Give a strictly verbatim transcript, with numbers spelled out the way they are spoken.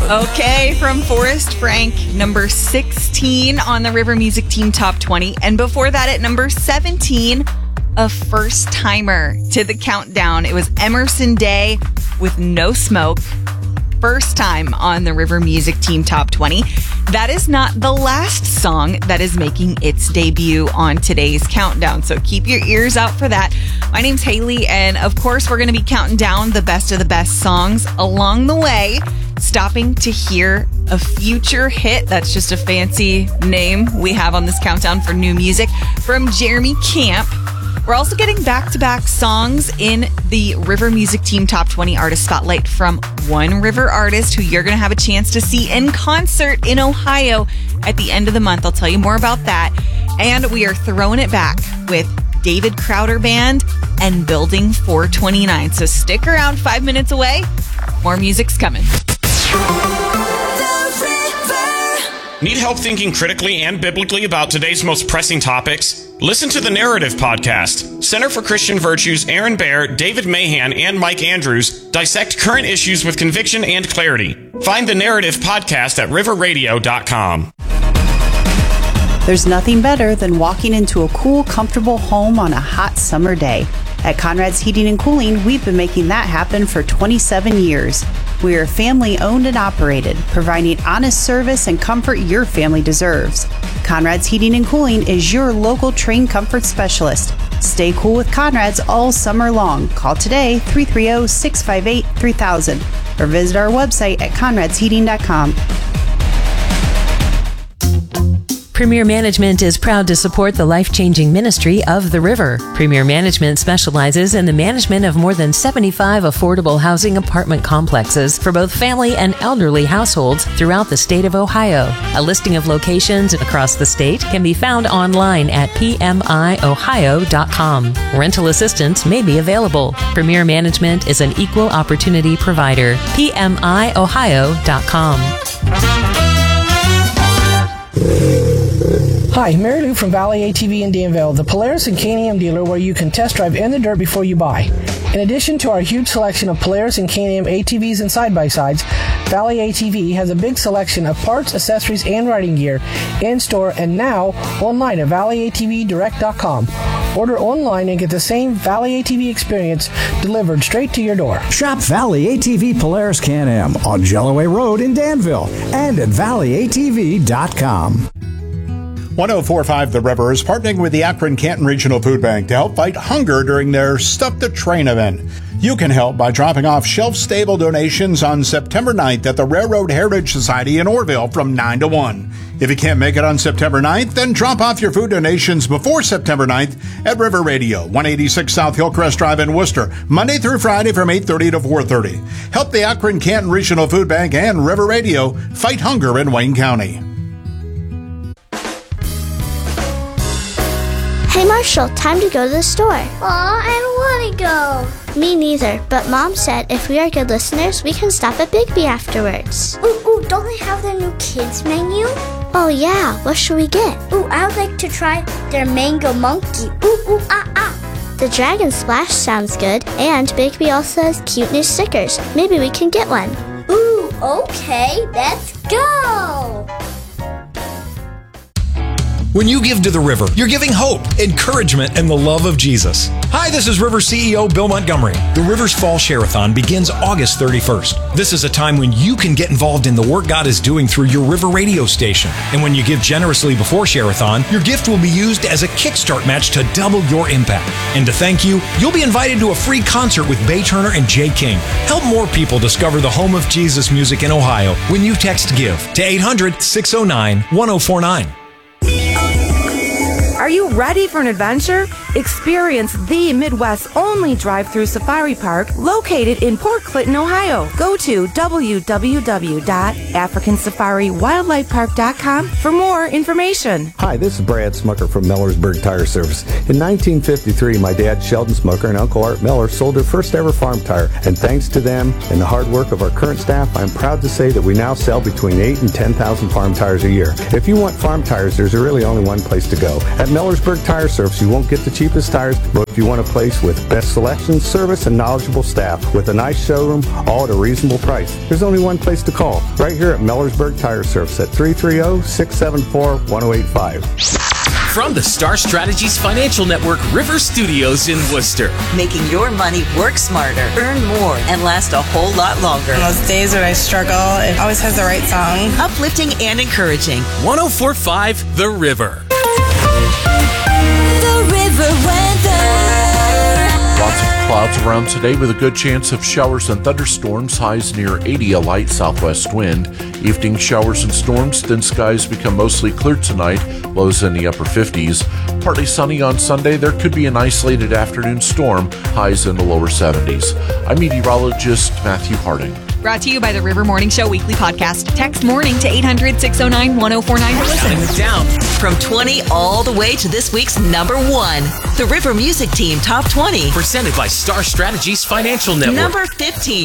Okay, from Forrest Frank, number sixteen on the River Music Team Top twenty. And before that, at number seventeen, a first timer to the countdown. It was Emerson Day with No Smoke. First time on the River Music Team Top twenty. That is not the last song that is making its debut on today's countdown, so keep your ears out for that. My name's Haley, and of course, we're going to be counting down the best of the best songs along the way, stopping to hear a future hit. That's just a fancy name we have on this countdown for new music from Jeremy Camp. We're also getting back-to-back songs in the River Music Team Top twenty Artist Spotlight from one River artist who you're going to have a chance to see in concert in Ohio at the end of the month. I'll tell you more about that. And we are throwing it back with David Crowder Band and Building four twenty-nine. So stick around, five minutes away. More music's coming. Need help thinking critically and biblically about today's most pressing topics? Listen to the Narrative Podcast. Center for Christian Virtues' Aaron Baer, David Mahan, and Mike Andrews dissect current issues with conviction and clarity. Find the Narrative Podcast at river radio dot com. There's nothing better than walking into a cool, comfortable home on a hot summer day. At Conrad's Heating and Cooling, we've been making that happen for twenty-seven years. We are family owned and operated, providing honest service and comfort your family deserves. Conrad's Heating and Cooling is your local trained comfort specialist. Stay cool with Conrad's all summer long. Call today, three three zero, six five eight, three thousand, or visit our website at conrads heating dot com. Premier Management is proud to support the life-changing ministry of The River. Premier Management specializes in the management of more than seventy-five affordable housing apartment complexes for both family and elderly households throughout the state of Ohio. A listing of locations across the state can be found online at p m i ohio dot com. Rental assistance may be available. Premier Management is an equal opportunity provider. p m i ohio dot com. Hi, Mary Lou from Valley A T V in Danville, the Polaris and K and M dealer where you can test drive in the dirt before you buy. In addition to our huge selection of Polaris and K and M A T Vs and side-by-sides, Valley A T V has a big selection of parts, accessories, and riding gear in-store and now online at valley a t v direct dot com. Order online and get the same Valley A T V experience delivered straight to your door. Shop Valley A T V Polaris K and M on Jelloway Road in Danville and at valley a t v dot com. one oh four point five The River is partnering with the Akron-Canton Regional Food Bank to help fight hunger during their Stuff the Train event. You can help by dropping off shelf-stable donations on September ninth at the Railroad Heritage Society in Orrville from nine to one. If you can't make it on September ninth, then drop off your food donations before September ninth at River Radio, one eighty-six South Hillcrest Drive in Worcester, Monday through Friday from eight thirty to four thirty. Help the Akron-Canton Regional Food Bank and River Radio fight hunger in Wayne County. Hey Marshall, time to go to the store. Aw, I don't want to go. Me neither, but Mom said if we are good listeners, we can stop at Bigby afterwards. Ooh, ooh, don't they have their new kids menu? Oh yeah, what should we get? Ooh, I would like to try their mango monkey. Ooh, ooh, ah, ah. The Dragon Splash sounds good, and Bigby also has cute new stickers. Maybe we can get one. Ooh, okay, let's go. When you give to the River, you're giving hope, encouragement, and the love of Jesus. Hi, this is River C E O Bill Montgomery. The River's Fall Share-a-thon begins August thirty-first. This is a time when you can get involved in the work God is doing through your River radio station. And when you give generously before Share-a-thon, your gift will be used as a Kickstart match to double your impact. And to thank you, you'll be invited to a free concert with Bay Turner and Jay King. Help more people discover the home of Jesus music in Ohio when you text GIVE to eight hundred, six oh nine, one oh four nine. Are you ready for an adventure? Experience the Midwest's only drive-through safari park located in Port Clinton, Ohio. Go to w w w dot african safari wildlife park dot com for more information. Hi, this is Brad Smucker from Millersburg Tire Service. In nineteen fifty-three, my dad, Sheldon Smucker, and Uncle Art Miller sold their first ever farm tire. And thanks to them and the hard work of our current staff, I'm proud to say that we now sell between eight and ten thousand farm tires a year. If you want farm tires, there's really only one place to go. At Millersburg Tire Service, you won't get the cheap cheapest tires, but if you want a place with best selection, service, and knowledgeable staff with a nice showroom, all at a reasonable price, there's only one place to call, right here at Millersburg Tire Service at three three zero, six seven four, one zero eight five. From the Star Strategies Financial Network River Studios in Worcester. Making your money work smarter, earn more, and last a whole lot longer. On those days when I struggle, it always has the right song. Uplifting and encouraging. one oh four point five The River. The River weather. Lots of clouds around today with a good chance of showers and thunderstorms, highs near eighty, a light southwest wind. Evening showers and storms, then skies become mostly clear tonight, lows in the upper fifties. Partly sunny on Sunday, there could be an isolated afternoon storm, highs in the lower seventies. I'm meteorologist Matthew Harding. Brought to you by the River Morning Show weekly podcast. Text morning to eight hundred, six oh nine, one oh four nine to listen. Counting down from twenty all the way to this week's number one. The River Music Team Top twenty. Presented by Star Strategies Financial Network. Number fifteen.